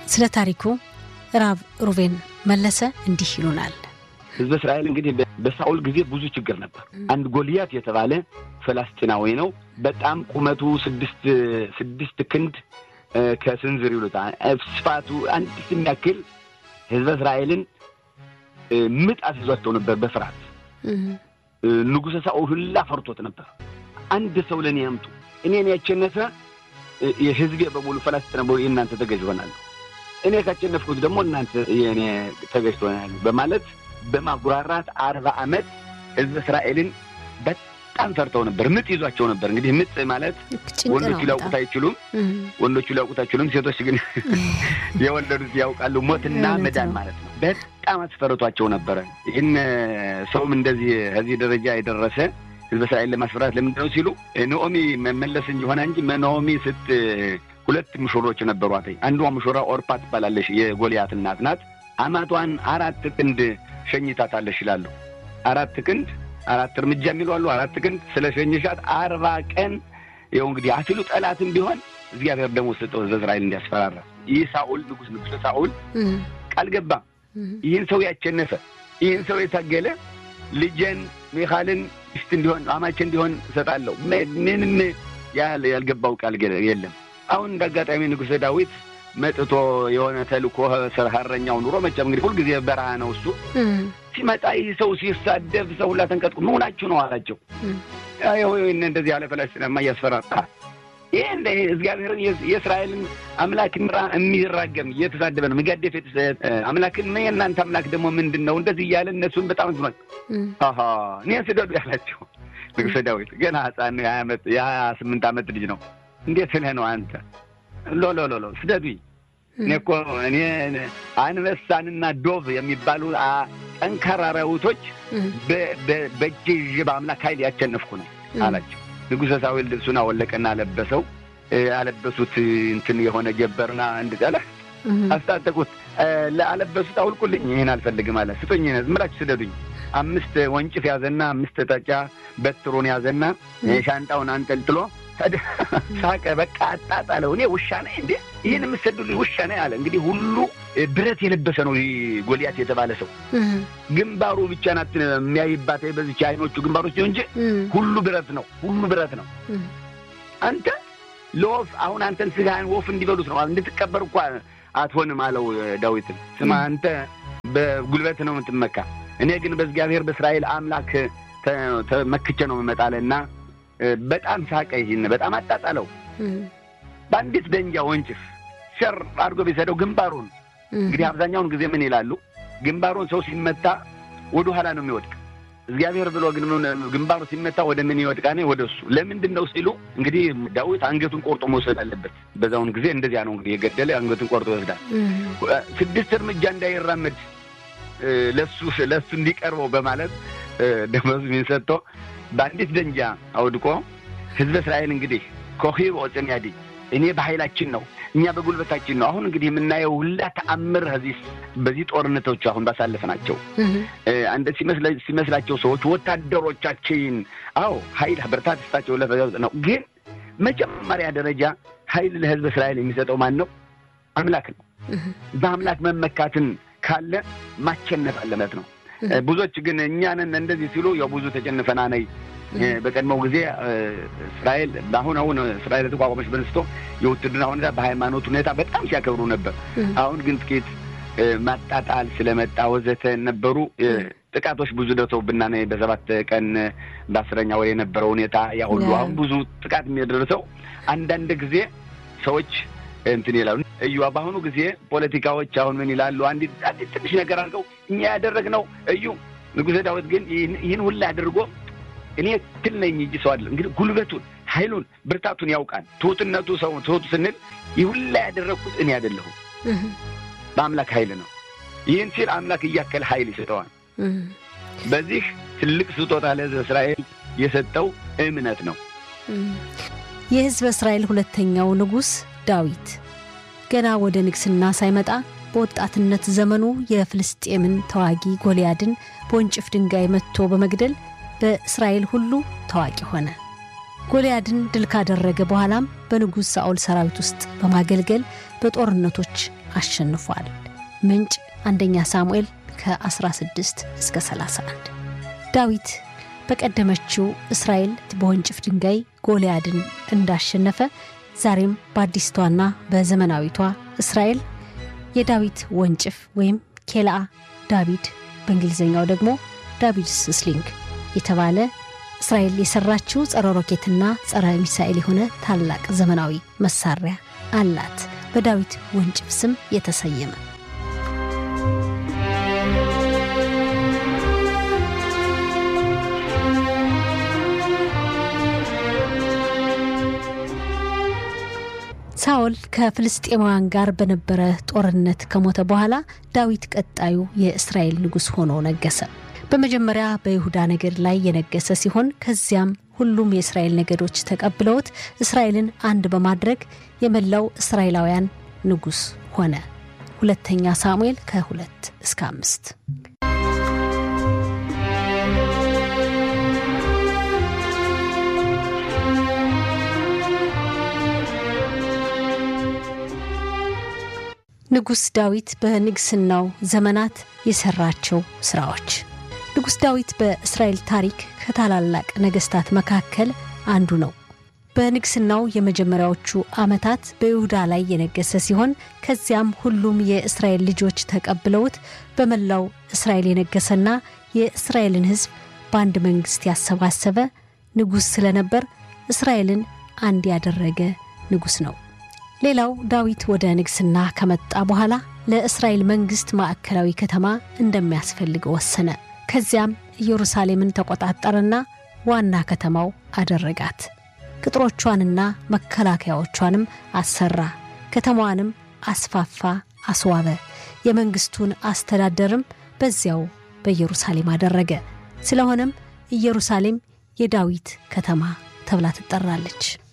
ስለ ታሪኩ ራብ ሩቬን መለሰ እንዲህ ይሉናል። ህዝበ እስራኤል እንግዲህ በሳኦል ጊዜ ብዙ ችግር ነበር። አንድ ጎልያት የተባለ ፍልስጤማዊ ነው። በጣም ቁመቱ 6 ክንድ ከስንዝር ይሉታል። ስፋቱ አንድ ሲያክል ህዝበ እስራኤልን ምጥ አስይዟቸው ነበር በፍርሃት። ንጉሥ ሳኦል ሁላ ፈርቶት ነበር። አንድ ሰው ለኔ ያምጡ እኔን ያቸነፈ የህዝብ በሙሉ ፍልስጤም እናንተ ተገዥ ይሆናሉ፣ እኔ ካቸነፍኩት ደግሞ እናንተ የኔ ተገዥ ትሆናላችሁ በማለት በማጉራራት 40 ዓመት ህዝብ እስራኤልን በጣም ፈርተው ነበር። ምጥ ይዟቸው ነበር። እንግዲህ ምጥ ማለት ወንዶች ሊያውቁት አይችሉም፣ ሴቶች ግን የወለዱት ያውቃሉ። ሞትና መዳን ማለት ነው። በጣም አስፈርቷቸው ነበር። ይህን ሰውም እንደዚህ እዚህ ደረጃ የደረሰ ህዝብ እስራኤል ለማስፈራት ለምንድነው ሲሉ ኖኦሚ መመለስ እንጂ እንጂ ኖኦሚ ሁለት ምሽሮች ነበሯት። አንዷ ምሽራ ኦርፓ ትባላለች፣ የጎልያት እናት ናት። አማቷን 4 ክንድ ሸኝታታለች ይላሉ። 4 ክንድ 4 እርምጃ የሚሏሉ 4 ክንድ ስለሸኝሻት 40 ቀን ይኸው እንግዲህ አስሉ ጠላትም ቢሆን እግዚአብሔር ደግሞ ሰጠው እስራኤል እንዲያስፈራራ። ይህ ሳኦል ንጉሥ ሳኦል ቃል ገባ። ይህን ሰው ያቸነፈ ይህን ሰው የታገለ ልጄን ሚካኤልን እስት እንዲሆን አማቼ እንዲሆን ሰጣለሁ። ምንም ያልገባው ቃል የለም። አሁን እንዳጋጣሚ ንጉሥ ዳዊት መጥቶ የሆነ ተልኮ ሰርሃረኛው ኑሮ መቼም እንግዲህ ሁሉ ጊዜ በረሃ ነው እሱ ሲመጣ ይህ ሰው ሲሳደብ ሰው ሁላ ተንቀጥቁ ምን ሆናችሁ ነው አላቸው። አይ እንደዚህ ያለ ፍልስጤማ ያስፈራራ ይሄ እንደ እግዚአብሔርን የእስራኤልን አምላክ የሚራገም እየተሳደበ ነው የሚጋደፍ አምላክን ምን እናንተ አምላክ ደግሞ ምንድነው እንደዚህ ያለ እነሱን በጣም ዝኗል። እኔ ስደዱ ያላቸው ንጉሥ ዳዊት ገና ሕፃን 28 ዓመት ልጅ ነው። እንዴት ነው አንተ ሎሎሎሎ ስደዱኝ እኔ አንበሳንና ዶቭ የሚባሉ ጠንካራ አራዊቶች በእጅ በአምላክ ኃይል ያቸነፍኩ ነው አላቸው። ንጉሥ ሳኦል ልብሱን አወለቀና አለበሰው። አለበሱት እንትን የሆነ ጀበርና እንድጠለ አስታጠቁት። ለአለበሱት አውልቁልኝ ይሄን አልፈልግም አለ። ስጡኝ ዝም ብላችሁ ስደዱኝ። 5 ወንጭፍ ያዘና 5 ተጫ በትሩን ያዘና ሻንጣውን አንጠልጥሎ ሳቀ። በቃ አጣጣለው። እኔ ውሻ ነኝ እንዴ ይሄን የምሰዱልኝ ውሻ ነኝ አለ። እንግዲህ ሁሉ ብረት የለበሰ ነው ጎልያት የተባለ ሰው። ግንባሩ ብቻ ናት የሚያይባት በዚህ አይኖቹ ግንባሮች እንጂ ሁሉ ብረት ነው። አንተ ለወፍ አሁን አንተን ስጋን ወፍ እንዲበሉት ነው እንድትቀበር እንኳን አትሆንም አለው ዳዊትን። ስማ አንተ በጉልበት ነው የምትመካ፣ እኔ ግን በእግዚአብሔር በእስራኤል አምላክ ተመክቼ ነው የምመጣለና በጣም ሳቀ። ይሄን በጣም አጣጣለው። ባንዲት ደንጃ ወንጭፍ ሸር አድርጎ ቢሰደው ግንባሩን እንግዲህ አብዛኛውን ጊዜ ምን ይላሉ ግንባሩን ሰው ሲመታ ወደ ኋላ ነው የሚወድቅ። እግዚአብሔር ብሎ ግን ግንባሩ ሲመታ ወደ ምን ይወድቃኔ ወደሱ። ለምንድነው ሲሉ እንግዲህ ዳዊት አንገቱን ቆርጦ መውሰድ አለበት። በዛውን ጊዜ እንደዚያ ነው እንግዲህ የገደለ አንገቱን ቆርጦ ይወስዳል። 6 እርምጃ እንዳይራመድ ለሱ እንዲቀርበው በማለት ደመወዝ የሚሰጠ ባንዲት ደንጃ አውድቆ ህዝብ እስራኤል እንግዲህ ኮኺብ ወጽንያዲ እኔ በኃይላችን ነው እኛ በጉልበታችን ነው። አሁን እንግዲህ የምናየው ሁላ ተአምር በዚህ ጦርነቶች አሁን ባሳለፈናቸው አንደ ሲመስላቸው ሰዎች ወታደሮቻችን ኃይል ብርታት ስታቸው ለፈዘው ነው። ግን መጀመሪያ ደረጃ ኃይል ለህዝብ እስራኤል የሚሰጠው ማን ነው? አምላክ ነው። በአምላክ መመካትን ካለ ማቸነፍ አለበት ነው። ብዙዎች ግን እኛንን እንደዚህ ሲሉ ያው ብዙ ተጨነፈና ነይ በቀድሞው ጊዜ እስራኤል አሁን እስራኤል ተቋቋመች በንስቶ የውትድርና ሁኔታ በሃይማኖት ሁኔታ በጣም ሲያከብሩ ነበር። አሁን ግን ጥቂት ማጣጣል ስለመጣ ወዘተ ነበሩ ጥቃቶች ብዙ ደርሰውብና ነው። በ7 ቀን በ10ኛ ወር የነበረው ሁኔታ ያ ሁሉ አሁን ብዙ ጥቃት የሚደርሰው አንዳንድ ጊዜ ሰዎች እንትን ይላሉ። በአሁኑ ጊዜ ፖለቲካዎች አሁን ምን ይላሉ? አንዲት ትንሽ ነገር አድርገው እኛ ያደረግነው ንጉሥ ዳዊት ግን ይህን ሁሉ አድርጎ እኔ ትልነኝ እንጂ ሰው አይደለም። እንግዲህ ጉልበቱን ኃይሉን ብርታቱን ያውቃል። ትውትነቱ ሰው ትውት ስንል ይህ ሁሉ ያደረኩት እኔ አይደለሁም በአምላክ ኃይል ነው። ይህን ሲል አምላክ እያከለ ኃይል ይሰጠዋል። በዚህ ትልቅ ስጦታ ለሕዝብ እስራኤል የሰጠው እምነት ነው። የሕዝብ እስራኤል ሁለተኛው ንጉሥ ዳዊት ገና ወደ ንግስና ሳይመጣ በወጣትነት ዘመኑ የፍልስጤምን ተዋጊ ጎልያድን በወንጭፍ ድንጋይ መትቶ በመግደል በእስራኤል ሁሉ ታዋቂ ሆነ። ጎልያድን ድል ካደረገ በኋላም በንጉሥ ሳኦል ሰራዊት ውስጥ በማገልገል በጦርነቶች አሸንፏል። ምንጭ አንደኛ ሳሙኤል ከ16 እስከ 31። ዳዊት በቀደመችው እስራኤል በወንጭፍ ድንጋይ ጎልያድን እንዳሸነፈ ዛሬም በአዲስቷና በዘመናዊቷ እስራኤል የዳዊት ወንጭፍ ወይም ኬላ ዳዊድ በእንግሊዘኛው ደግሞ ዳዊድስ ስሊንግ የተባለ እስራኤል የሰራችው ጸረ ሮኬትና ጸረ ሚሳኤል የሆነ ታላቅ ዘመናዊ መሳሪያ አላት። በዳዊት ወንጭፍ ስም የተሰየመ ሳኦል ከፍልስጤማውያን ጋር በነበረ ጦርነት ከሞተ በኋላ ዳዊት ቀጣዩ የእስራኤል ንጉስ ሆኖ ነገሰ። በመጀመሪያ በይሁዳ ነገድ ላይ የነገሰ ሲሆን ከዚያም ሁሉም የእስራኤል ነገዶች ተቀብለውት እስራኤልን አንድ በማድረግ የመላው እስራኤላውያን ንጉስ ሆነ። ሁለተኛ ሳሙኤል ከ2 እስከ 5። ንጉስ ዳዊት በንግስናው ዘመናት የሰራቸው ስራዎች። ንጉስ ዳዊት በእስራኤል ታሪክ ከታላላቅ ነገስታት መካከል አንዱ ነው። በንግስናው የመጀመሪያዎቹ አመታት በይሁዳ ላይ የነገሰ ሲሆን ከዚያም ሁሉም የእስራኤል ልጆች ተቀብለውት በመላው እስራኤል የነገሰና የእስራኤልን ህዝብ በአንድ መንግስት ያሰባሰበ ንጉስ ስለነበር እስራኤልን አንድ ያደረገ ንጉስ ነው። ሌላው ዳዊት ወደ ንግስና ከመጣ በኋላ ለእስራኤል መንግስት ማዕከላዊ ከተማ እንደሚያስፈልግ ወሰነ። ከዚያም ኢየሩሳሌምን ተቆጣጠረና ዋና ከተማው አደረጋት። ቅጥሮቿንና መከላከያዎቿንም አሰራ። ከተማዋንም አስፋፋ፣ አስዋበ። የመንግስቱን አስተዳደርም በዚያው በኢየሩሳሌም አደረገ። ስለሆነም ኢየሩሳሌም የዳዊት ከተማ ተብላ ትጠራለች።